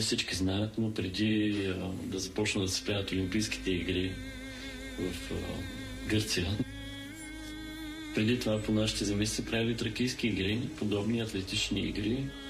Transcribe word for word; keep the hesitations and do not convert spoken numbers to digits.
всички знаят, но преди а, да започнат да се правят Олимпийските игри в а, Гърция, преди това по нашите земи се правили тракийски игри, подобни атлетични игри.